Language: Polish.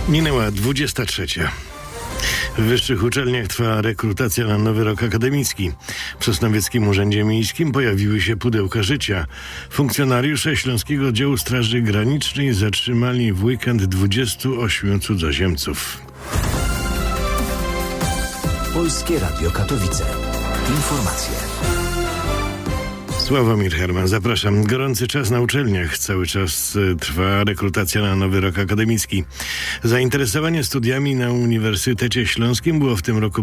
Minęła 23. W wyższych uczelniach trwa rekrutacja na nowy rok akademicki. W Sosnowieckim Urzędzie Miejskim pojawiły się pudełka życia. Funkcjonariusze Śląskiego Oddziału Straży Granicznej zatrzymali w weekend 28 cudzoziemców. Polskie Radio Katowice. Informacje. Sławomir Herman, zapraszam. Gorący czas na uczelniach. Cały czas trwa rekrutacja na nowy rok akademicki. Zainteresowanie studiami na Uniwersytecie Śląskim było w tym roku